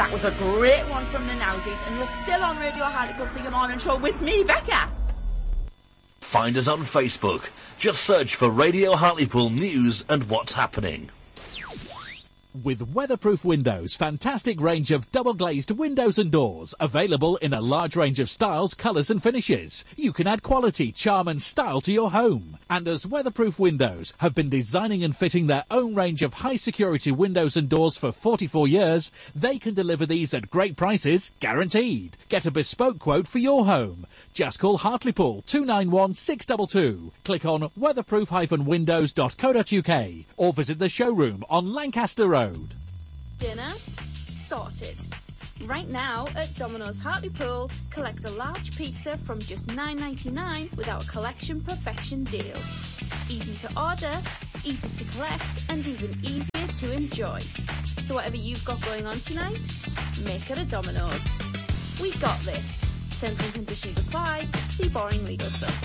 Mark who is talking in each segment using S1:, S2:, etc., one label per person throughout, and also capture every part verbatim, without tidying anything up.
S1: That was a great one from the Nowsies, and you're still on Radio Hartlepool for your morning show with me, Becca.
S2: Find us on Facebook. Just search for Radio Hartlepool News and What's Happening.
S3: With Weatherproof Windows, fantastic range of double-glazed windows and doors, available in a large range of styles, colours and finishes. You can add quality, charm and style to your home. And as Weatherproof Windows have been designing and fitting their own range of high-security windows and doors for forty-four years, they can deliver these at great prices, guaranteed. Get a bespoke quote for your home. Just call Hartlepool two nine one six two two. Click on weatherproof dash windows dot co dot uk or visit the showroom on Lancaster Road.
S4: Dinner sorted. Right now at Domino's Hartlepool, collect a large pizza from just nine ninety-nine with our Collection Perfection deal. Easy to order, easy to collect, and even easier to enjoy. So whatever you've got going on tonight, make it a Domino's. We got this. Terms and conditions apply. See boring legal stuff.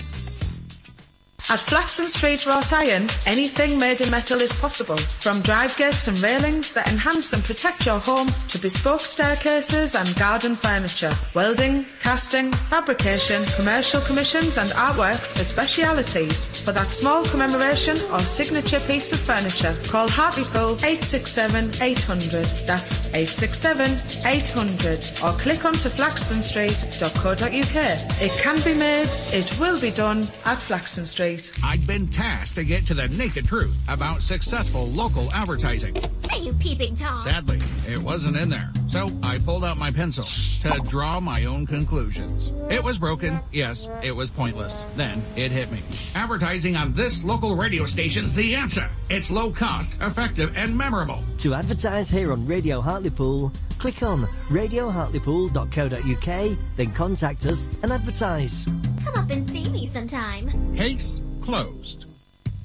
S5: At Flaxton Street Wrought Iron, anything made in metal is possible. From drive gates and railings that enhance and protect your home to bespoke staircases and garden furniture. Welding, casting, fabrication, commercial commissions and artworks are specialities. For that small commemoration or signature piece of furniture, call Hartlepool eight six seven eight hundred. That's eight six seven eight hundred. Or click onto flaxton street dot co dot uk. It can be made, it will be done at Flaxton Street.
S6: I'd been tasked to get to the naked truth about successful local advertising.
S7: Are you peeping Tom?
S6: Sadly, it wasn't in there. So I pulled out my pencil to draw my own conclusions. It was broken. Yes, it was pointless. Then it hit me. Advertising on this local radio station's the answer. It's low cost, effective, and memorable.
S8: To advertise here on Radio Hartlepool, click on radio hartlepool dot co dot uk, then contact us and advertise.
S7: Come up and see me sometime.
S6: Case closed.